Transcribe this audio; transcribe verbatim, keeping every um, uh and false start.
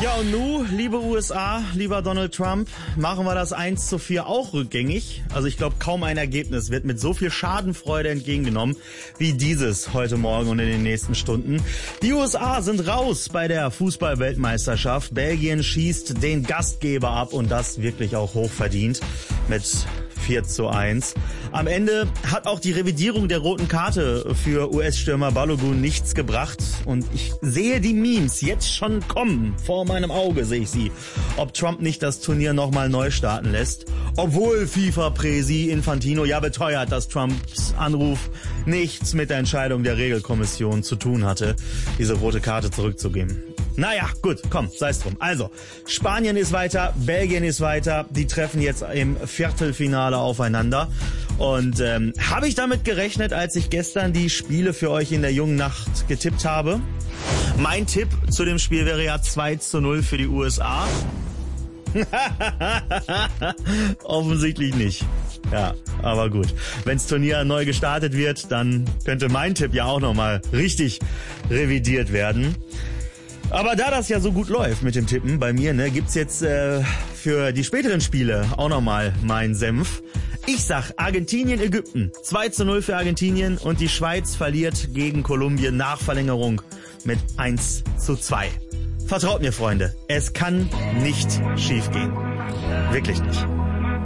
Ja, und nu, liebe U S A, lieber Donald Trump, machen wir das eins zu vier auch rückgängig. Also ich glaube, kaum ein Ergebnis wird mit so viel Schadenfreude entgegengenommen wie dieses heute Morgen und in den nächsten Stunden. Die U S A sind raus bei der Fußball-Weltmeisterschaft. Belgien schießt den Gastgeber ab und das wirklich auch hochverdient mit vier zu eins. Am Ende hat auch die Revidierung der roten Karte für U S-Stürmer Balogun nichts gebracht. Und ich sehe die Memes jetzt schon kommen. Vor meinem Auge sehe ich sie. Ob Trump nicht das Turnier nochmal neu starten lässt. Obwohl FIFA-Präsi Infantino ja beteuert, dass Trumps Anruf nichts mit der Entscheidung der Regelkommission zu tun hatte, diese rote Karte zurückzugeben. Naja, gut, komm, sei's drum. Also, Spanien ist weiter, Belgien ist weiter. Die treffen jetzt im Viertelfinale aufeinander. Und ähm, habe ich damit gerechnet, als ich gestern die Spiele für euch in der jungen Nacht getippt habe? Mein Tipp zu dem Spiel wäre ja zwei zu null für die U S A. Offensichtlich nicht. Ja, aber gut. Wenns Turnier neu gestartet wird, dann könnte mein Tipp ja auch nochmal richtig revidiert werden. Aber da das ja so gut läuft mit dem Tippen bei mir, ne, gibt's jetzt äh, für die späteren Spiele auch nochmal meinen Senf. Ich sag Argentinien, Ägypten. zwei zu null für Argentinien und die Schweiz verliert gegen Kolumbien nach Verlängerung mit eins zu zwei. Vertraut mir, Freunde, es kann nicht schiefgehen. Wirklich nicht.